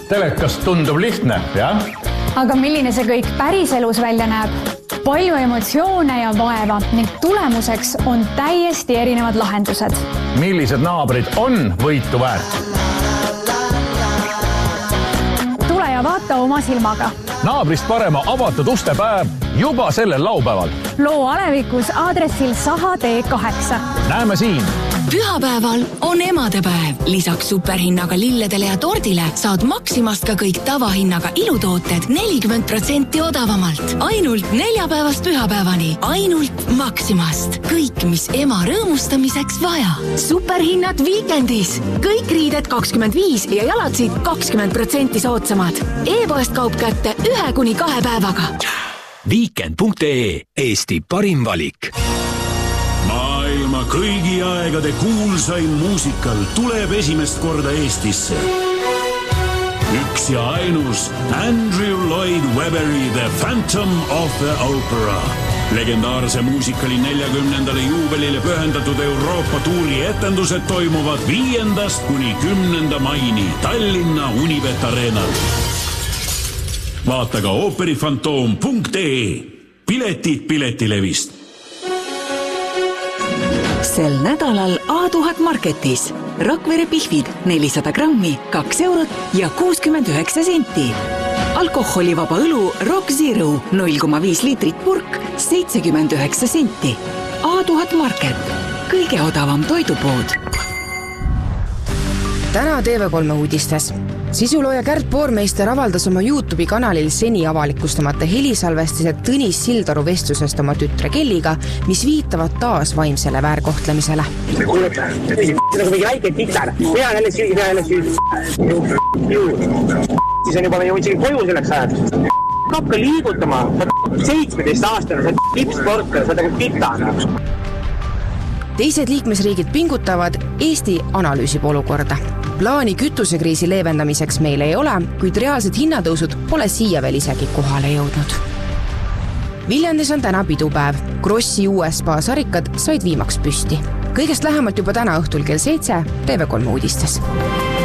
Telekast tundub lihtne, jah? Aga milline see kõik päris elus välja näeb? Palju emotsioone ja vaeva ning tulemuseks on täiesti erinevad lahendused. Millised naabrid on võitu väärt? Tule ja vaata oma silmaga. Naabrist parema avatud ustepäev juba sellel laupäeval. Loo Alevikus aadressil Saha T8. Näeme siin! Pühapäeval on emadepäev. Lisaks superhinnaga lilledele ja tordile saad Maximast ka kõik tavahinnaga ilutooted 40% odavamalt. Ainult neljapäevast pühapäevani. Ainult Maximast. Kõik, mis ema rõõmustamiseks vaja. Superhinnad viikendis. Kõik riided 25 ja jalatsid 20% soodsamad. E-poest kaup kätte 1-2 päevaga. Weekend.ee Eesti parim valik. Maailma kõigi aegade kuulsaim muusikal tuleb esimest korda Eestisse. Üks ja ainus Andrew Lloyd Webberi The Phantom of the Opera. Legendaarse muusikali 40. juubelile pühendatud Euroopa tuuri etendused toimuvad 5. kuni 10. maini Tallinna Unibet Arenal. Vaata ka ooperifantoom.ee. Piletid Piletilevist. Sel nädalal A1000 Marketis. Rakvere pihvid 400 grammi, 2 eurot ja 69 senti. Alkoholivaba õlu Rock Zero 0,5 liitrit purk 79 senti. A1000 Market. Kõige odavam toidupood. Täna TV3 uudistes. Sisulooja Kärt Poormeister avaldas oma YouTube'i kanalil seni avalikustamata helisalvestised Tõnis Sildaru vestlusest oma tütre Kelliga, mis viitavad taas vaimsele väärkohtlemisele. See on mingi väike titar. Mina jälle siis on juba jõudsin koju selleks ajad. Hakka liigutama. 17 aastane, sa tipsportler, sa nagu titana. Teised liikmesriigid pingutavad, Eesti analüüsib olukorda. Plaani kütusekriisi leevendamiseks meil ei ole, kuid reaalsed hinnatõusud pole siia veel isegi kohale jõudnud. Viljandis on täna pidupäev. Krossi USA sarikad said viimaks püsti. Kõigest lähemalt juba täna õhtul kell 7 TV3 uudistes.